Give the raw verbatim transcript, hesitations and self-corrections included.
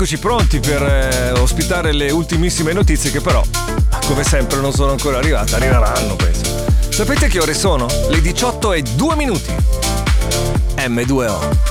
Eccoci pronti per eh, ospitare le ultimissime notizie che però, come sempre, non sono ancora arrivate. Arriveranno, penso. Sapete che ore sono? Le diciotto e due minuti. emme due o